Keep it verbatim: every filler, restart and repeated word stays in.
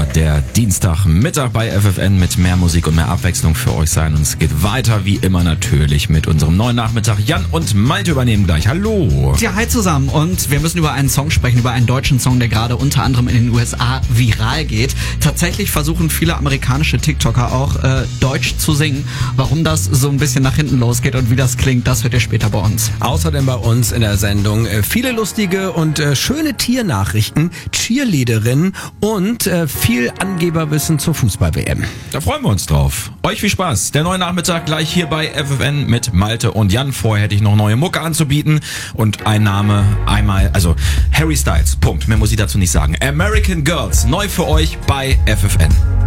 der Dienstagmittag bei F F N mit mehr Musik und mehr Abwechslung für euch sein. Und es geht weiter wie immer natürlich mit unserem neuen Nachmittag. Jan und Malte übernehmen gleich. Hallo. Ja, hi zusammen. Und wir müssen über einen Song sprechen, über einen deutschen Song, der gerade unter anderem in den U S A viral geht. Tatsächlich versuchen viele amerikanische TikToker auch äh, Deutsch zu singen. Warum das so ein bisschen nach hinten losgeht und wie das klingt, das hört ihr später bei uns. Außerdem bei uns in der Sendung äh, viele lustige und äh, schöne Tiernachrichten, Cheerleaderinnen und äh, viel Angeberwissen zur Fußball-W M. Da freuen wir uns drauf. Euch viel Spaß. Der neue Nachmittag gleich hier bei F F N mit Malte und Jan. Vorher hätte ich noch neue Mucke anzubieten und ein Name einmal, also Harry Styles, Punkt. Mehr muss ich dazu nicht sagen. American Girls, neu für euch bei F F N.